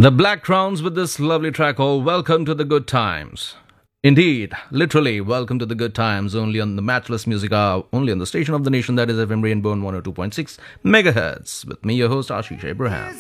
The Black Crowns with this lovely track called Welcome to the Good Times. Indeed, literally, welcome to the good times, only on the Matchless Music Hour, only on the station of the nation, that is FM Rainbow 102.6 megahertz. With me, your host, Ashish Abraham.